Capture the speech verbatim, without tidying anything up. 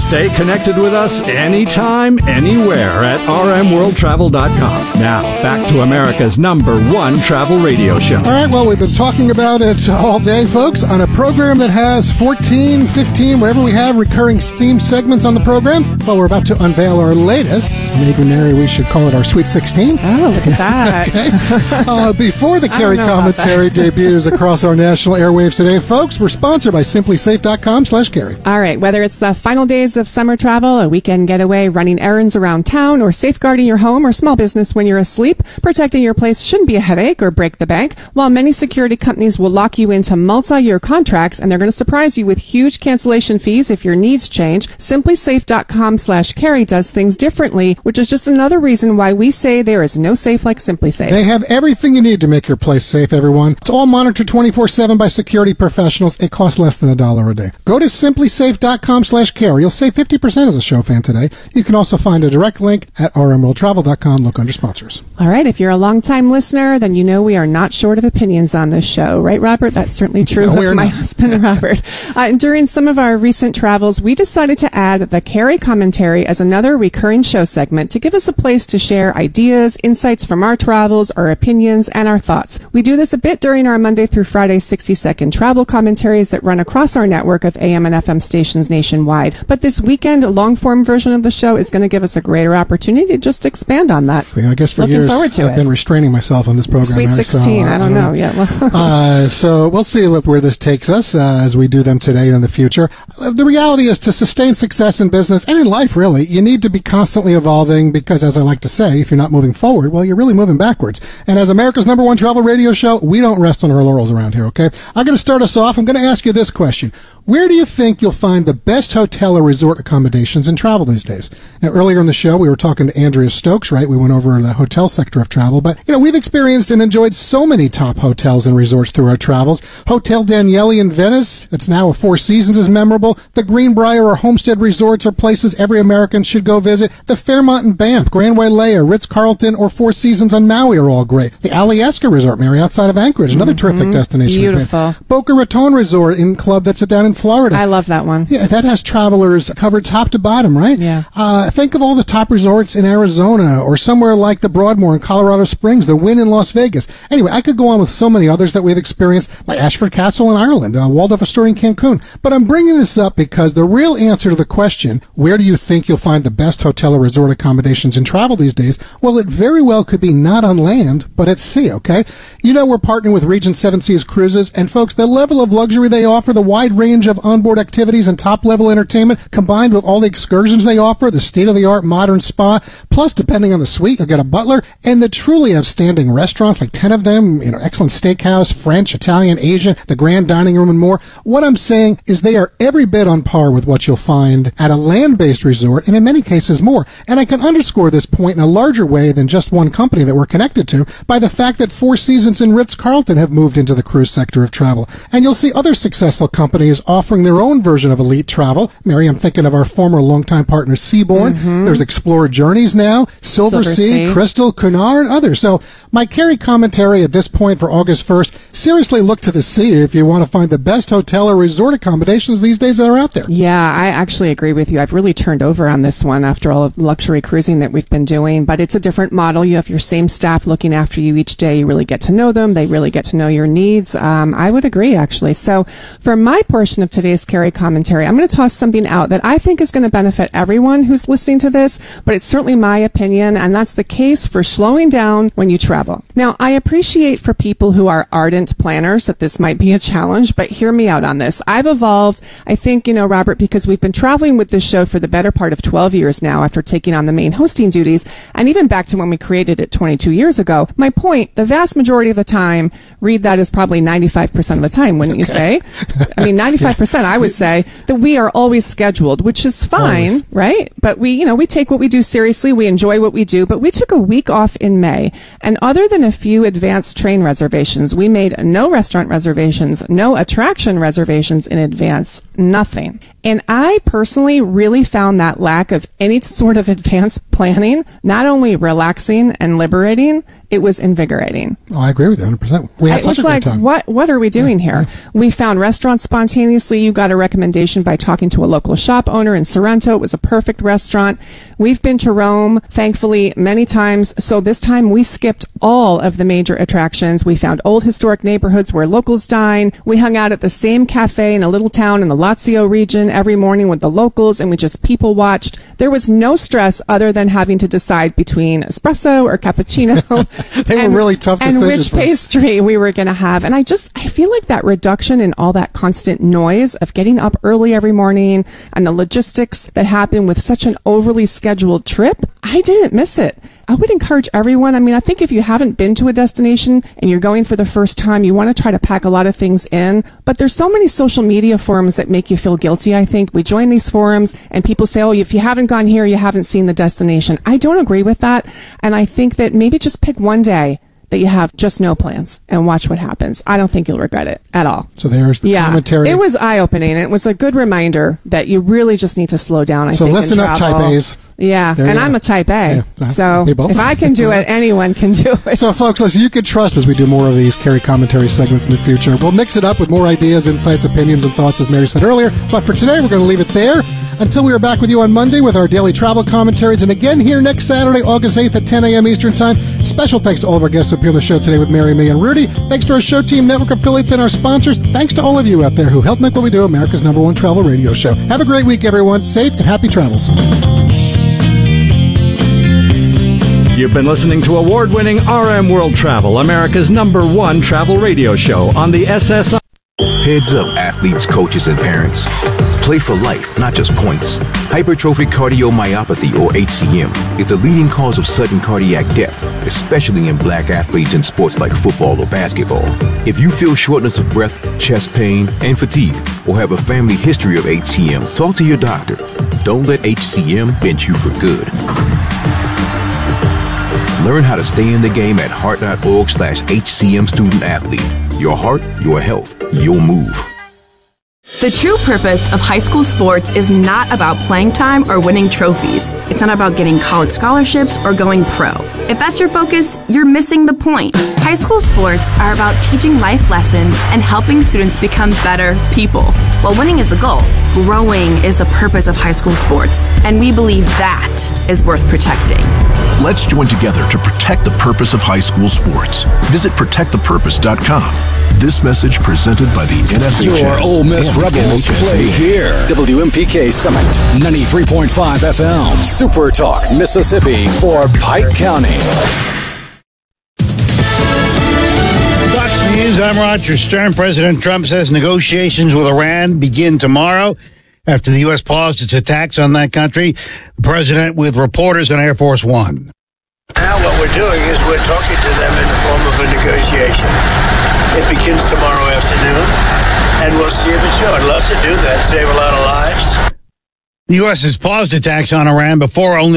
Stay connected with us anytime, anywhere at r m world travel dot com. Now, back to America's number one travel radio show. All right, well, we've been talking about it all day, folks, on a program that has fourteen, fifteen, wherever we have recurring theme segments on the program. Well, we're about to unveil our latest. Maybe, Mary, we should call it our Sweet sixteen. Oh, look at that. Okay. uh, before the Carrie Commentary debuts across our national airwaves today, folks, we're sponsored by simply safe dot com slash Carrie. All right, whether it's the final days of summer travel, a weekend getaway, running errands around town, or safeguarding your home or small business when you're asleep, protecting your place shouldn't be a headache or break the bank. While many security companies will lock you into multi-year contracts, and they're going to surprise you with huge cancellation fees if your needs change, simply safe dot com slash Carrie does things differently, which is just another reason why we say there is no safe like SimpliSafe. They have everything you need to make your place safe, everyone. It's all monitored twenty-four seven by security professionals. It costs less than a dollar a day. Go to simply safe dot com slash Carrie. You'll save fifty percent as a show fan today. You can also find a direct link at r m world travel dot com. Look under sponsors. All right, if you're a long-time listener, then you know we are not short of opinions on this show. Right, Robert? That's certainly true No, of my not. husband, Robert. Uh, during some of our recent travels, we decided to add the Carrie Commentary as another recurring show segment to give us a place to share ideas, insights from our travels, our opinions, and our thoughts. We do this a bit during our Monday through Friday sixty-second travel commentaries that run across our network of A M and F M stations nationwide. But this weekend, a long-form version of the show is going to give us a greater opportunity to just expand on that. Yeah, I guess for Looking years forward to I've it. been restraining myself on this program. Sweet Mary, sixteen, so, uh, I don't know. Yeah, well. uh, so we'll see where this takes us uh, as we do them today and in the future. Uh, the reality is to sustain success in business and in life, really, you need to be constantly evolving because, as I like to say, if you're not moving forward, well, you're really moving backwards. And as America's number one travel radio show, we don't rest on our laurels around here, okay? I'm going to start us off. I'm going to ask you this question. Where do you think you'll find the best hotel or resort accommodations in travel these days? Now, earlier in the show, we were talking to Andrea Stokes, right? We went over the hotel sector of travel, but, you know, we've experienced and enjoyed so many top hotels and resorts through our travels. Hotel Daniele in Venice, that's now a Four Seasons, is memorable. The Greenbrier or Homestead resorts are places every American should go visit. The Fairmont in Banff, Grand Wailea, Ritz-Carlton, or Four Seasons on Maui are all great. The Alyeska Resort, Mary, outside of Anchorage, another mm-hmm. terrific destination. Beautiful. Boca Raton Resort in Club that's down in Florida. I love that one. Yeah, that has travelers covered top to bottom, right? Yeah. Uh, think of all the top resorts in Arizona or somewhere like the Broadmoor in Colorado Springs, the Wynn in Las Vegas. Anyway, I could go on with so many others that we've experienced, like Ashford Castle in Ireland, uh, Waldorf Astoria in Cancun. But I'm bringing this up because the real answer to the question, where do you think you'll find the best hotel or resort accommodations in travel these days? Well, it very well could be not on land, but at sea, okay? You know, we're partnering with Regent Seven Seas Cruises, and folks, the level of luxury they offer, the wide range of onboard activities and top-level entertainment, combined with all the excursions they offer, the state-of-the-art modern spa, plus, depending on the suite, you'll get a butler, and the truly outstanding restaurants, like ten of them, you know, excellent steakhouse, French, Italian, Asian, the grand dining room, and more. What I'm saying is they are every bit on par with what you'll find at a land-based resort, and in many cases more. And I can underscore this point in a larger way than just one company that we're connected to by the fact that Four Seasons and Ritz-Carlton have moved into the cruise sector of travel. And you'll see other successful companies offering their own version of elite travel. Mary, I'm thinking of our former longtime partner, Seabourn. Mm-hmm. There's Explorer Journeys now, Silver, Silver Sea, sea, Crystal, Cunard, and others. So my Carrie Commentary at this point for August first, seriously look to the sea if you want to find the best hotel or resort accommodations these days that are out there. Yeah, I actually agree with you. I've really turned over on this one after all of the luxury cruising that we've been doing, but it's a different model. You have your same staff looking after you each day. You really get to know them. They really get to know your needs. Um, I would agree, actually. So for my portion of today's Carrie Commentary, I'm going to toss something out that I think is going to benefit everyone who's listening to this, but it's certainly my opinion, and that's the case for slowing down when you travel. Now, I appreciate for people who are ardent planners that this might be a challenge, but hear me out on this. I've evolved, I think, you know, Robert, because we've been traveling with this show for the better part of twelve years now after taking on the main hosting duties, and even back to when we created it twenty-two years ago. My point, the vast majority of the time, read that as probably ninety-five percent of the time, wouldn't okay. you say? I mean, ninety-five percent, I would say, that we are always scheduled, which is fine, always. Right? But we, you know, we take what we do seriously, we enjoy what we do, but we took a week off in May, and other than a few advanced train reservations, we made no restaurant reservations, no attraction reservations in advance, nothing. And I personally really found that lack of any sort of advanced planning not only relaxing and liberating, it was invigorating. Oh, I agree with you one hundred percent. We had it such was a great like, time. what, what are we doing Yeah, here? We found restaurants spontaneously. You got a recommendation by talking to a local shop owner in Sorrento. It was a perfect restaurant. We've been to Rome, thankfully, many times. So this time we skipped all of the major attractions. We found old historic neighborhoods where locals dine. We hung out at the same cafe in a little town in the Lazio region every morning with the locals, and we just people watched. There was no stress other than having to decide between espresso or cappuccino. They and, were really tough and decisions. which for us. pastry we were going to have. And I just, I feel like that reduction in all that constant noise of getting up early every morning and the logistics that happen with such an overly scheduled trip, I didn't miss it. I would encourage everyone. I mean, I think if you haven't been to a destination and you're going for the first time, you want to try to pack a lot of things in. But there's so many social media forums that make you feel guilty, I think. We join these forums and people say, oh, if you haven't gone here, you haven't seen the destination. I don't agree with that. And I think that maybe just pick one day that you have just no plans and watch what happens. I don't think you'll regret it at all. So there's the yeah, commentary. It was eye-opening. It was a good reminder that you really just need to slow down, I So think, listen and up, travel. Type A's. Yeah, There you and go. I'm a type A. Yeah, so we both if are. I can do it, anyone can do it. So, folks, listen, you can trust as we do more of these Carrie commentary segments in the future. We'll mix it up with more ideas, insights, opinions, and thoughts, as Mary said earlier. But for today, we're going to leave it there until we are back with you on Monday with our daily travel commentaries. And again here next Saturday, August eighth at ten a.m. Eastern Time. Special thanks to all of our guests who appear on the show today with Mary, me, and Rudy. Thanks to our show team, network affiliates, and our sponsors. Thanks to all of you out there who help make what we do America's number one travel radio show. Have a great week, everyone. Safe and happy travels. You've been listening to award-winning R M World Travel, America's number one travel radio show on the S S I. Heads up, athletes, coaches, and parents. Play for life, not just points. Hypertrophic cardiomyopathy, or H C M, is the leading cause of sudden cardiac death, especially in black athletes in sports like football or basketball. If you feel shortness of breath, chest pain, and fatigue, or have a family history of H C M, talk to your doctor. Don't let H C M bench you for good. Learn how to stay in the game at heart.org slash HCM student athlete. Your heart, your health, your move. The true purpose of high school sports is not about playing time or winning trophies. It's not about getting college scholarships or going pro. If that's your focus, you're missing the point. High school sports are about teaching life lessons and helping students become better people. While winning is the goal, growing is the purpose of high school sports, and we believe that is worth protecting. Let's join together to protect the purpose of high school sports. Visit protect the purpose dot com. This message presented by the N F H S. Your Ole Miss and Rebels N H S A. play here. W M P K Summit, ninety-three point five F M. Super Talk, Mississippi for Pike County. Fox News, I'm Roger Stern. President Trump says negotiations with Iran begin tomorrow after the U S paused its attacks on that country. The president with reporters on Air Force One. Now what we're doing is we're talking to them in the form of a negotiation. It begins tomorrow afternoon, and we'll see if it's sure. I'd love to do that, save a lot of lives. The U S has paused attacks on Iran before only